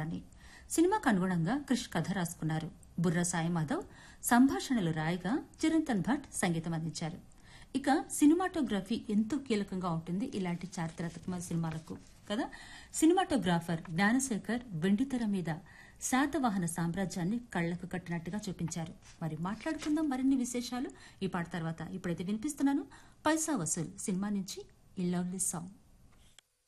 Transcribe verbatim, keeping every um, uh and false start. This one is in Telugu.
చిత్రాన్ని. సినిమాకు అనుగుణంగా క్రిష్ కథ రాసుకున్నారు. బుర్ర సాయి మాధవ్ సంభాషణలు రాయగా చిరంతన్ భట్ సంగీతం అందించారు. ఇక సినిమాటోగ్రఫీ ఎంతో కీలకంగా ఉంటుంది ఇలాంటి చారిత్రాత్మక సినిమాలకు కదా. సినిమాటోగ్రాఫర్ జ్ఞానశేఖర్ వెండితెర మీద శాతవాహన సామ్రాజ్యాన్ని కళ్లకు కట్టినట్టుగా చూపించారు. మరి మాట్లాడుకుందాం మరిన్ని విశేషాలు ఈ పాట తర్వాత. ఇప్పుడైతే వినిపిస్తున్నాను పైసా వసూల్ సినిమా నుంచి ఈ లవ్లీ సాంగ్.